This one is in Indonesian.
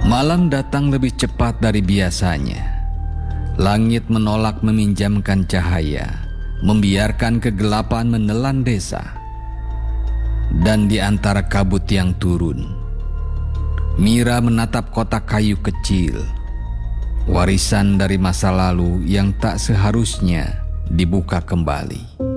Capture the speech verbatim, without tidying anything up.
Malam datang lebih cepat dari biasanya. Langit menolak meminjamkan cahaya, membiarkan kegelapan menelan desa. Dan di antara kabut yang turun, Mira menatap kotak kayu kecil, warisan dari masa lalu yang tak seharusnya dibuka kembali.